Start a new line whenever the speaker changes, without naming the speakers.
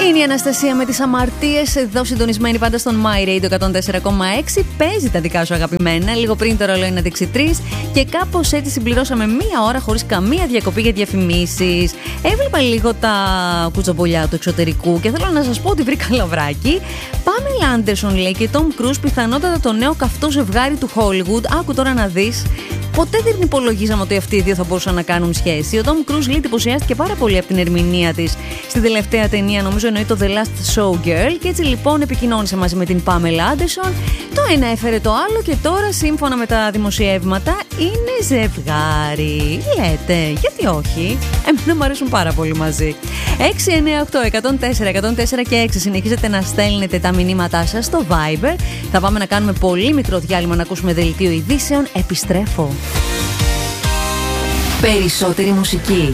Είναι η Αναστασία με τις αμαρτίες, εδώ συντονισμένη πάντα στον My Radio 104,6. Παίζει τα δικά σου αγαπημένα. Λίγο πριν το ρολόι να δείξει 3. Και κάπως έτσι συμπληρώσαμε μία ώρα χωρίς καμία διακοπή για διαφημίσεις. Έβλεπα λίγο τα κουτσομπολιά του εξωτερικού και θέλω να σας πω ότι βρήκα λαβράκι. Πάμελα Άντερσον λέει και Τόμ Κρούζ πιθανότατα το νέο καυτό ζευγάρι του Hollywood. Άκου τώρα να δεις. Ποτέ δεν υπολογίζαμε ότι αυτοί οι δύο θα μπορούσαν να κάνουν σχέση. Ο Τόμ Κρούζ λέει εντυπωσιάστηκε πάρα πολύ από την ερμηνεία της στην τελευταία ταινία, νομίζω εννοεί το The Last Showgirl. Και έτσι λοιπόν επικοινώνησε μαζί με την Πάμελα Άντερσον. Το ένα έφερε το άλλο και τώρα, σύμφωνα με τα δημοσιεύματα, είναι ζευγάρι. Λέτε, γιατί όχι? Εμένα μου αρέσουν πάρα πολύ μαζί. 698 104 και 6 συνεχίζετε να στέλνετε τα μηνύματά σας στο Viber. Θα πάμε να κάνουμε πολύ μικρό διάλειμμα να ακούσουμε δελτίο ειδήσεων. Επιστρέφω. Περισσότερη μουσική,